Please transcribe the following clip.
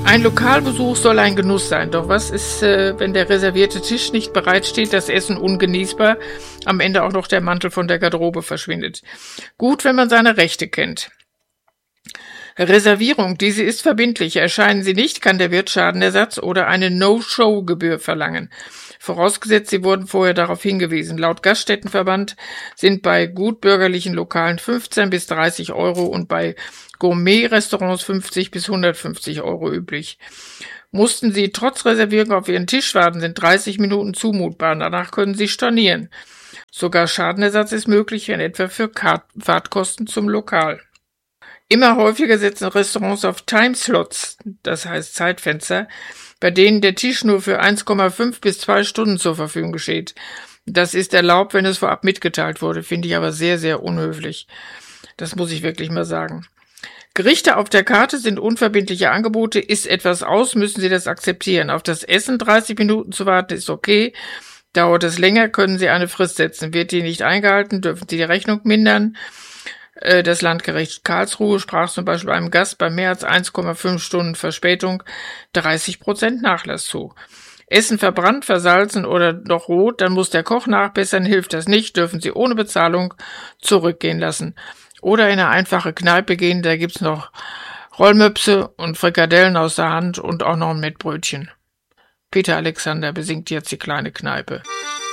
Ein Lokalbesuch soll ein Genuss sein, doch was ist, wenn der reservierte Tisch nicht bereitsteht, das Essen ungenießbar, am Ende auch noch der Mantel von der Garderobe verschwindet? Gut, wenn man seine Rechte kennt. Reservierung, diese ist verbindlich. Erscheinen Sie nicht, kann der Wirt Schadenersatz oder eine No-Show-Gebühr verlangen. Vorausgesetzt, Sie wurden vorher darauf hingewiesen. Laut Gaststättenverband sind bei gutbürgerlichen Lokalen 15 bis 30 Euro und bei Gourmet-Restaurants 50 bis 150 Euro üblich. Mussten Sie trotz Reservierung auf Ihren Tisch warten, sind 30 Minuten zumutbar. Danach können Sie stornieren. Sogar Schadenersatz ist möglich, wenn etwa für Fahrtkosten zum Lokal. Immer häufiger setzen Restaurants auf Timeslots, das heißt Zeitfenster, bei denen der Tisch nur für 1,5 bis 2 Stunden zur Verfügung steht. Das ist erlaubt, wenn es vorab mitgeteilt wurde, finde ich aber sehr, sehr unhöflich. Das muss ich wirklich mal sagen. Gerichte auf der Karte sind unverbindliche Angebote. Ist etwas aus, müssen Sie das akzeptieren. Auf das Essen 30 Minuten zu warten ist okay. Dauert es länger, können Sie eine Frist setzen. Wird die nicht eingehalten, dürfen Sie die Rechnung mindern. Das Landgericht Karlsruhe sprach zum Beispiel einem Gast bei mehr als 1,5 Stunden Verspätung 30% Nachlass zu. Essen verbrannt, versalzen oder noch rot, dann muss der Koch nachbessern, hilft das nicht, dürfen Sie ohne Bezahlung zurückgehen lassen. Oder in eine einfache Kneipe gehen, da gibt's noch Rollmöpse und Frikadellen aus der Hand und auch noch ein Mettbrötchen. Peter Alexander besingt jetzt die kleine Kneipe.